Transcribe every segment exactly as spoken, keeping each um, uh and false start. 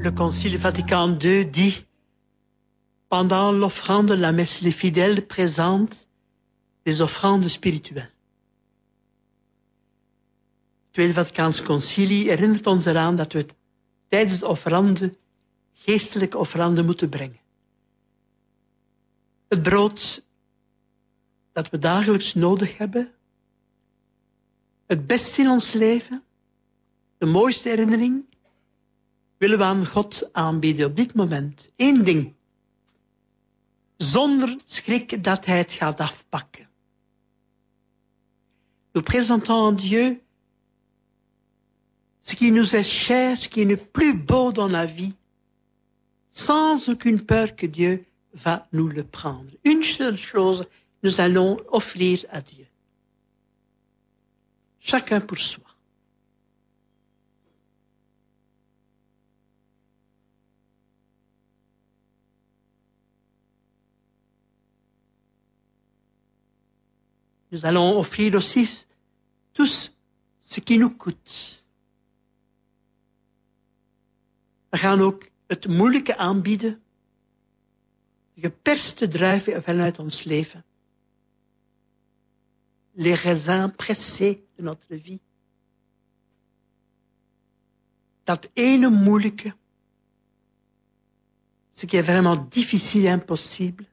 Le Concile Vatican deux dit, pendant l'offrande de la messe, les fidèles présentent des offrandes spirituelles. Het Tweede Vaticaans Concilie herinnert ons eraan dat we het tijdens de offerande geestelijke offerande moeten brengen. Het brood dat we dagelijks nodig hebben, het beste in ons leven, de mooiste herinnering, willen we aan God aanbieden op dit moment. Eén ding. Zonder schrik dat hij het gaat afpakken. Nous présentons à Dieu ce qui nous est cher, ce qui est le plus beau dans la vie, sans aucune peur que Dieu va nous le prendre. Une seule chose, nous allons offrir à Dieu. Chacun pour soi. Nous allons offrir aussi tout ce qui nous coûte. We gaan ook het moeilijke aanbieden. De geperste druiven vanuit ons leven. Les raisins pressés de notre vie. Dat ene moeilijke. Ce qui est vraiment difficile et impossible.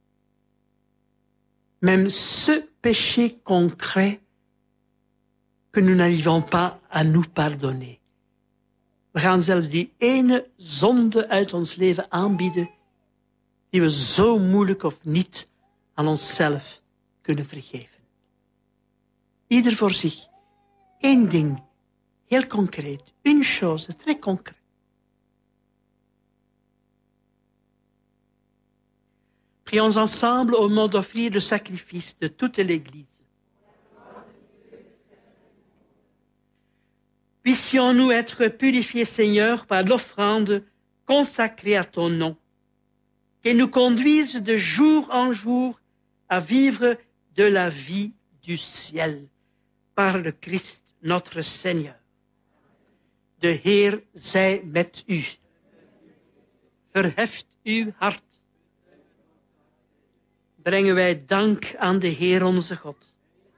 Même ce péché concret que nous n'arrivons pas à nous pardonner. We gaan zelfs die ene zonde uit ons leven aanbieden die we zo moeilijk of niet aan onszelf kunnen vergeven. Ieder voor zich. Eén ding, heel concreet. Une chose, très concret. Prions ensemble au moment d'offrir le sacrifice de toute l'Église. Puissions-nous être purifiés, Seigneur, par l'offrande consacrée à ton nom, qu'elle nous conduise de jour en jour à vivre de la vie du ciel, par le Christ notre Seigneur. De Heer zij met u. Verheft uw hart. Brengen wij dank aan de Heer onze God.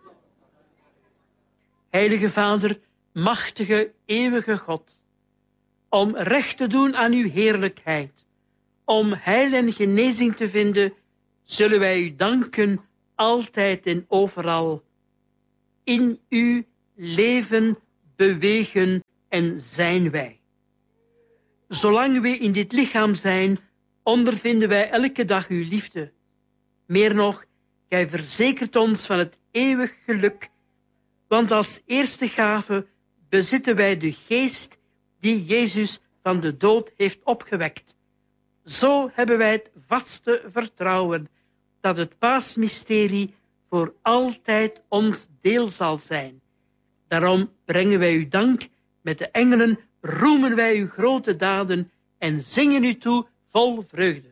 Heilige Vader, machtige, eeuwige God, om recht te doen aan uw heerlijkheid, om heil en genezing te vinden, zullen wij u danken altijd en overal. In u leven, bewegen en zijn wij. Zolang wij in dit lichaam zijn, ondervinden wij elke dag uw liefde. Meer nog, gij verzekert ons van het eeuwig geluk, want als eerste gave bezitten wij de geest die Jezus van de dood heeft opgewekt. Zo hebben wij het vaste vertrouwen dat het paasmysterie voor altijd ons deel zal zijn. Daarom brengen wij u dank, met de engelen roemen wij uw grote daden en zingen u toe vol vreugde.